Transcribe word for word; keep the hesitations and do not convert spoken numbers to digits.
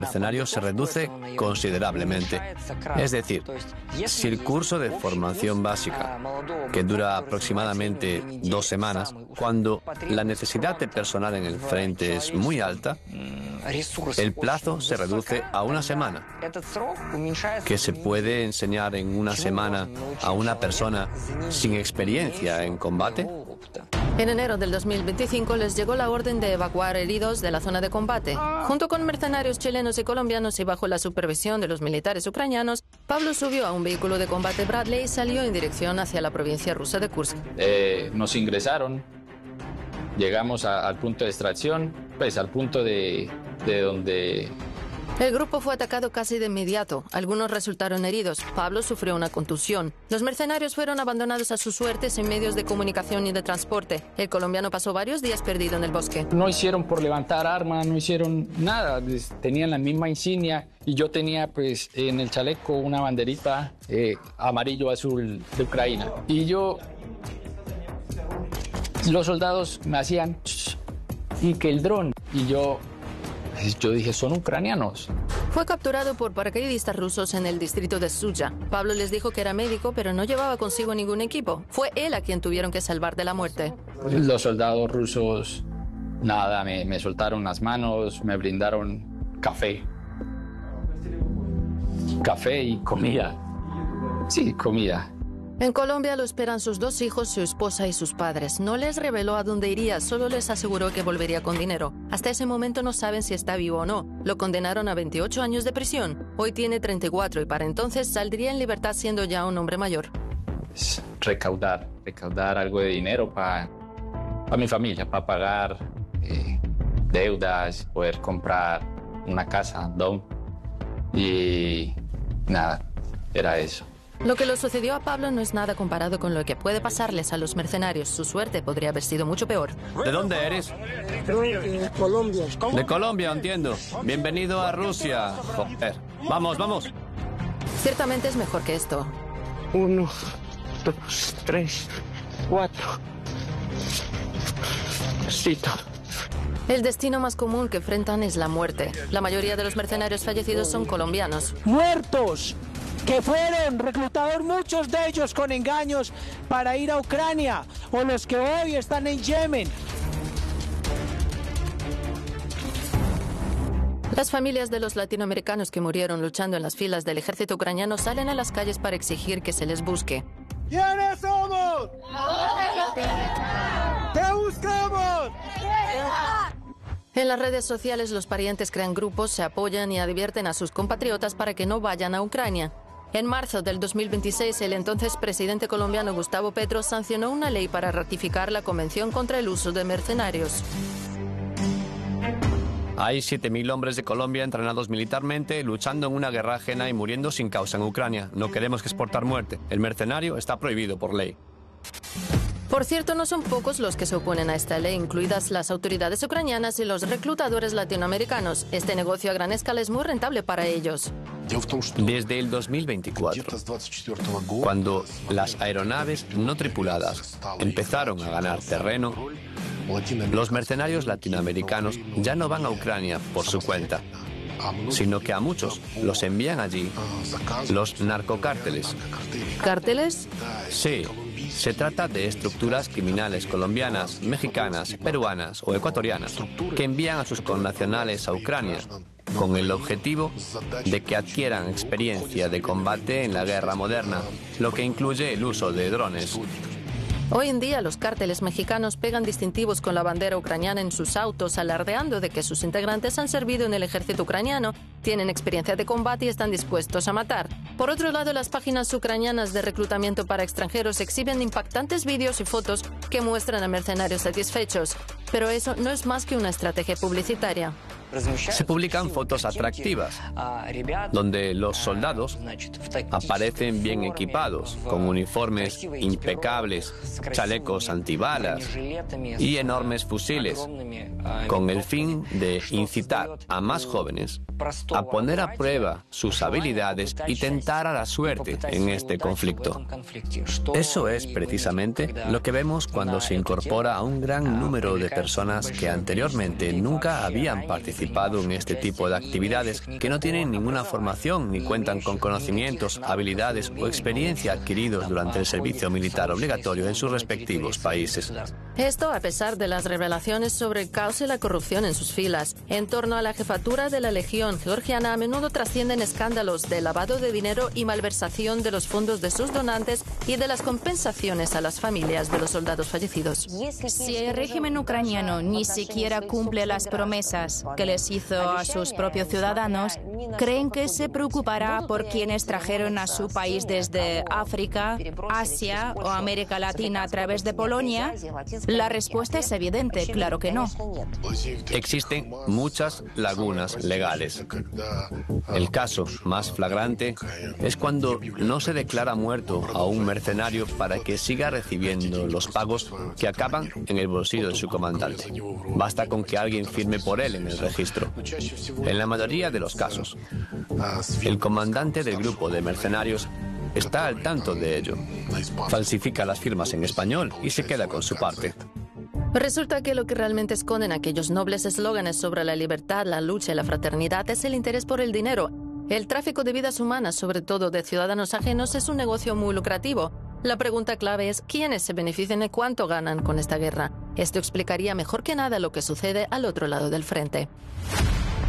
mercenarios se reduce considerablemente. Es decir, si el curso de formación básica, que dura aproximadamente dos semanas, cuando la necesidad de personal en el frente es muy alta, el plazo se reduce a una semana. ¿Que se puede enseñar en una semana a una persona sin experiencia en combate? En enero del dos mil veinticinco les llegó la orden de evacuar heridos de la zona de combate. Junto con mercenarios chilenos y colombianos y bajo la supervisión de los militares ucranianos, Pablo subió a un vehículo de combate Bradley y salió en dirección hacia la provincia rusa de Kursk. Eh, nos ingresaron, llegamos a, al punto de extracción, pues al punto de, de donde... El grupo fue atacado casi de inmediato. Algunos resultaron heridos. Pablo sufrió una contusión. Los mercenarios fueron abandonados a su suerte sin medios de comunicación ni de transporte. El colombiano pasó varios días perdido en el bosque. No hicieron por levantar armas, no hicieron nada. Tenían la misma insignia y yo tenía pues en el chaleco una banderita eh, amarillo-azul de Ucrania. Y yo... Los soldados me hacían... y que el dron. Y yo... Yo dije, son ucranianos. Fue capturado por paracaidistas rusos en el distrito de Suya. Pablo les dijo que era médico, pero no llevaba consigo ningún equipo. Fue él a quien tuvieron que salvar de la muerte. Los soldados rusos, nada, me, me soltaron las manos, me brindaron café. Café y comida. Sí, comida. En Colombia lo esperan sus dos hijos, su esposa y sus padres. No les reveló a dónde iría, solo les aseguró que volvería con dinero. Hasta ese momento no saben si está vivo o no. Lo condenaron a veintiocho años de prisión. Hoy tiene treinta y cuatro y para entonces saldría en libertad siendo ya un hombre mayor. Recaudar, recaudar algo de dinero para pa mi familia, para pagar eh, deudas, poder comprar una casa, dom. Y nada, era eso. Lo que le sucedió a Pablo no es nada comparado con lo que puede pasarles a los mercenarios. Su suerte podría haber sido mucho peor. ¿De dónde eres? De Colombia. De Colombia, entiendo. Bienvenido a Rusia. Joder. Vamos, vamos. Ciertamente es mejor que esto. Uno, dos, tres, cuatro. Cito. El destino más común que enfrentan es la muerte. La mayoría de los mercenarios fallecidos son colombianos. ¡Muertos! Que fueron reclutados muchos de ellos con engaños para ir a Ucrania, o los que hoy están en Yemen. Las familias de los latinoamericanos que murieron luchando en las filas del ejército ucraniano salen a las calles para exigir que se les busque. ¿Quiénes somos? ¿Qué buscamos? En las redes sociales los parientes crean grupos, se apoyan y advierten a sus compatriotas para que no vayan a Ucrania. En marzo del dos mil veintiséis, el entonces presidente colombiano Gustavo Petro sancionó una ley para ratificar la Convención contra el uso de mercenarios. Hay siete mil hombres de Colombia entrenados militarmente, luchando en una guerra ajena y muriendo sin causa en Ucrania. No queremos exportar muerte. El mercenario está prohibido por ley. Por cierto, no son pocos los que se oponen a esta ley, incluidas las autoridades ucranianas y los reclutadores latinoamericanos. Este negocio a gran escala es muy rentable para ellos. Desde el dos mil veinticuatro, cuando las aeronaves no tripuladas empezaron a ganar terreno, los mercenarios latinoamericanos ya no van a Ucrania por su cuenta, sino que a muchos los envían allí los narcocárteles. ¿Cárteles? Sí. Se trata de estructuras criminales colombianas, mexicanas, peruanas o ecuatorianas que envían a sus connacionales a Ucrania con el objetivo de que adquieran experiencia de combate en la guerra moderna, lo que incluye el uso de drones. Hoy en día los cárteles mexicanos pegan distintivos con la bandera ucraniana en sus autos, alardeando de que sus integrantes han servido en el ejército ucraniano, tienen experiencia de combate y están dispuestos a matar. Por otro lado, las páginas ucranianas de reclutamiento para extranjeros exhiben impactantes vídeos y fotos que muestran a mercenarios satisfechos. Pero eso no es más que una estrategia publicitaria. Se publican fotos atractivas, donde los soldados aparecen bien equipados, con uniformes impecables, chalecos antibalas y enormes fusiles, con el fin de incitar a más jóvenes a poner a prueba sus habilidades y tentar a la suerte en este conflicto. Eso es precisamente lo que vemos cuando se incorpora a un gran número de personas que anteriormente nunca habían participado participado en este tipo de actividades que no tienen ninguna formación ni cuentan con conocimientos, habilidades o experiencia adquiridos durante el servicio militar obligatorio en sus respectivos países. Esto a pesar de las revelaciones sobre el caos y la corrupción en sus filas. En torno a la jefatura de la Legión georgiana a menudo trascienden escándalos de lavado de dinero y malversación de los fondos de sus donantes y de las compensaciones a las familias de los soldados fallecidos. Si el régimen ucraniano ni siquiera cumple las promesas que les hizo a sus propios ciudadanos, ¿creen que se preocupará por quienes trajeron a su país desde África, Asia o América Latina a través de Polonia? La respuesta es evidente, claro que no. Existen muchas lagunas legales. El caso más flagrante es cuando no se declara muerto a un mercenario para que siga recibiendo los pagos que acaban en el bolsillo de su comandante. Basta con que alguien firme por él en el registro. En la mayoría de los casos, el comandante del grupo de mercenarios está al tanto de ello. Falsifica las firmas en español y se queda con su parte. Resulta que lo que realmente esconden aquellos nobles eslóganes sobre la libertad, la lucha y la fraternidad es el interés por el dinero. El tráfico de vidas humanas, sobre todo de ciudadanos ajenos, es un negocio muy lucrativo. La pregunta clave es quiénes se benefician y cuánto ganan con esta guerra. Esto explicaría mejor que nada lo que sucede al otro lado del frente.